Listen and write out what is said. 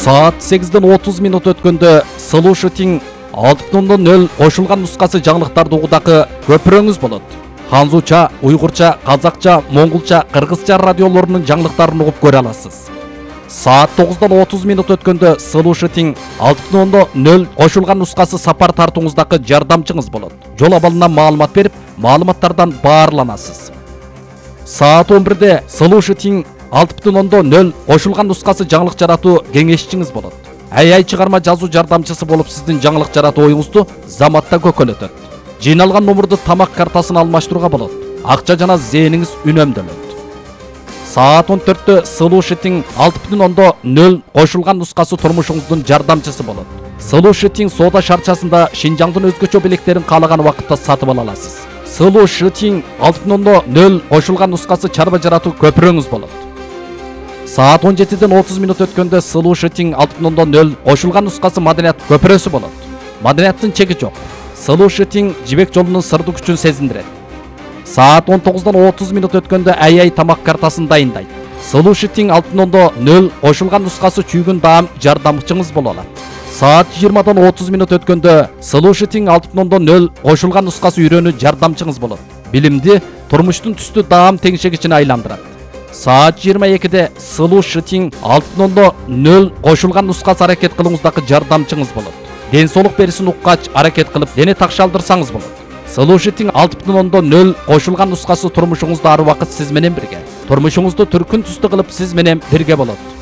Saat 8:30 өткөндө Solution 6.0 кошулган нускасы жаңылыктарды угудагы көпүрөңүз болот. Ханзуча, уйгурча, казакча, монголча, кыргызча радиолорунун жаңылыктарын угуп көрө аласыз. Saat 9:30 өткөндө Solution 6.0 кошулган нускасы сапар тартууңуздагы жардамчыңыз болот. Жол абалынан маалымат берип, маалыматтардан баарланасыз. Saat 11-де Solution 6.0 кошулган нускасы жаңылык жаратуу кеңешчиңиз болот. Ай чыгарма жазуу жардамчысы болуп сиздин жаңылык жаратуу оюңузду заматта көкөлөтөт. Жыйналган номурду тамак картасын алмаштырууга болот. Акча жана зээниңиз үнөмдөлөт. Saat 14-тө Solution 6.0 кошулган нускасы турмушуңуздун жардамчысы болот. Solution соода шарчасында Шинжаңдын өзгөчө белектерин каалаган убакытта сатып ала аласыз. Solution 6.0 кошулган нускасы чарба жаратуу көпүрөңүз болот. Saat 17:30 өткөндө Solution 6.0 кошулган нускасы маданият көпүрөсү болот. Маданияттын чеги жок. Solution жибек жолунун сырдуу күчүн сезиндирет. Saat 19:30 өткөндө ай тамак картасын дайындайт. Solution 6.0 кошулган нускасы чүйгүн даам жардамчыңыз боло алат. Saat 20:30 өткөндө Solution 6.0 кошулган нускасы үйрөнүү жардамчыңыз болот. Билимди турмуштун түстүү даам теңшегичине айландырат. Saat 22-де Solution 6.0 кошулган нускасы аракет кылууңуздагы жардамчыңыз болот. Ден соолук берисин уккач аракет кылып, дене такшалдырсаңыз болот. Solution 6.0 кошулган нускасы турмушуңузда ар убакыт сиз менен бирге. Турмушуңузду түркүн түстүү кылып сиз менен бирге болот.